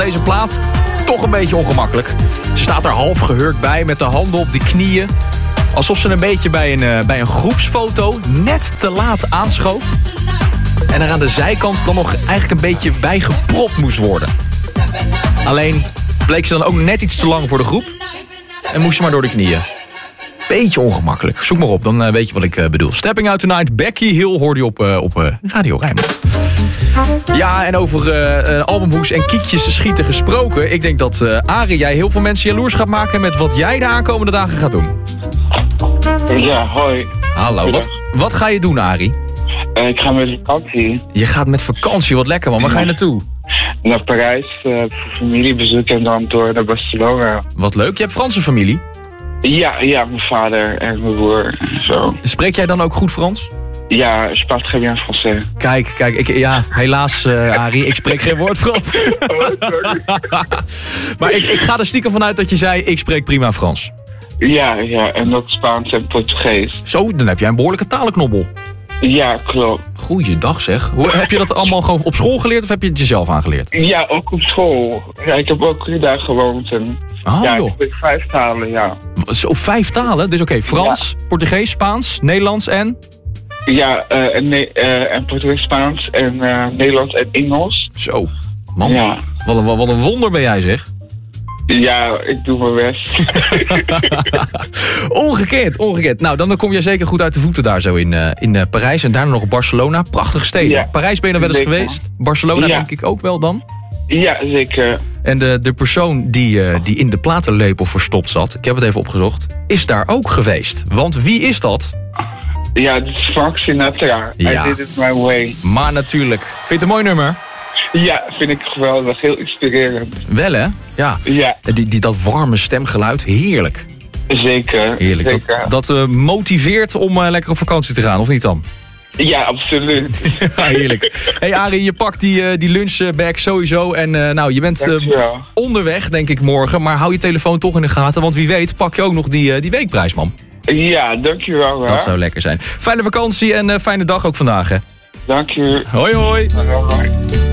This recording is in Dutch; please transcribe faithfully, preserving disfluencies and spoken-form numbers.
Deze plaat, toch een beetje ongemakkelijk. Ze staat er half gehurkt bij met de handen op die knieën. Alsof ze een beetje bij een, uh, bij een groepsfoto net te laat aanschoof. En er aan de zijkant dan nog eigenlijk een beetje bij gepropt moest worden. Alleen bleek ze dan ook net iets te lang voor de groep. En moest ze maar door de knieën. Beetje ongemakkelijk. Zoek maar op, dan uh, weet je wat ik uh, bedoel. Stepping Out Tonight, Becky Hill hoorde je op, uh, op uh, Radio Rijnmond. Ja, en over uh, albumhoes en kiekjes schieten gesproken. Ik denk dat uh, Arie, jij heel veel mensen jaloers gaat maken met wat jij de aankomende dagen gaat doen. Ja, hoi. Hallo, wat, wat ga je doen, Arie? Uh, ik ga met vakantie. Je gaat met vakantie, wat lekker man. Waar ga je naartoe? Naar Parijs, uh, voor familiebezoek en dan door naar Barcelona. Wat leuk, je hebt Franse familie? Ja, ja, mijn vader en mijn broer en zo. Spreek jij dan ook goed Frans? Ja, je parle très bien français. Kijk, kijk, ik, ja, helaas uh, Arie, ik spreek geen woord Frans. Oh, sorry. Maar ik, ik ga er stiekem vanuit dat je zei, ik spreek prima Frans. Ja, ja, en ook Spaans en Portugees. Zo, dan heb jij een behoorlijke talenknobbel. Ja, klopt. Goeiedag zeg. Hoe, heb je dat allemaal gewoon op school geleerd of heb je het jezelf aangeleerd? Ja, ook op school. Ja, ik heb ook drie daar gewoond. En Ah, ja, joh. ik spreek vijf talen, ja. Zo, vijf talen? Dus oké, okay, Frans, ja. Portugees, Spaans, Nederlands en? Ja, uh, en, uh, en Portugees, Spaans en uh, Nederlands en Engels. Zo, man. Ja. Wat, een, wat een wonder ben jij zeg. Ja, ik doe mijn best. Ongekend, ongekend. Nou, dan, dan kom je zeker goed uit de voeten daar zo in, uh, in uh, Parijs. En daarna nog Barcelona. Prachtige steden. Ja. Parijs ben je dan wel eens zeker. geweest. Barcelona ja. denk ik ook wel dan. Ja, zeker. En de, de persoon die, uh, die in de platenlepel verstopt zat, ik heb het even opgezocht, is daar ook geweest. Want wie is dat? Ja, dit is Frank Sinatra. Ja. I did it my way. Maar natuurlijk. Vind je het een mooi nummer? Ja, vind ik geweldig. Heel inspirerend. Wel hè? Ja. Ja. Die, die, dat warme stemgeluid, heerlijk. Zeker. Heerlijk. Zeker. Dat, dat uh, motiveert om uh, lekker op vakantie te gaan, of niet dan? Ja, absoluut. Ja, heerlijk. Hey Arie, je pakt die, uh, die lunchbag sowieso. En uh, nou, je bent uh, onderweg, denk ik, morgen. Maar hou je telefoon toch in de gaten. Want wie weet pak je ook nog die, uh, die weekprijs, man. Ja, dankjewel. Hè? Dat zou lekker zijn. Fijne vakantie en uh, fijne dag ook vandaag, hè. Dank je. Hoi, hoi. Hoi, hoi.